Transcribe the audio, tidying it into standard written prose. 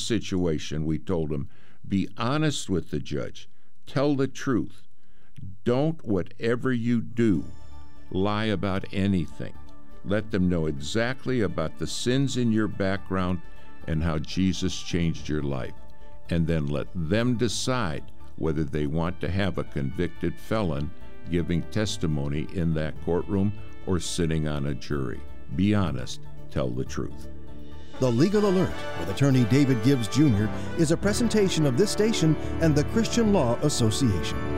situation, we told them, be honest with the judge. Tell the truth. Don't, whatever you do, lie about anything. Let them know exactly about the sins in your background and how Jesus changed your life. And then let them decide whether they want to have a convicted felon giving testimony in that courtroom or sitting on a jury. Be honest. Tell the truth. The Legal Alert with attorney David Gibbs Jr. is a presentation of this station and the Christian Law Association.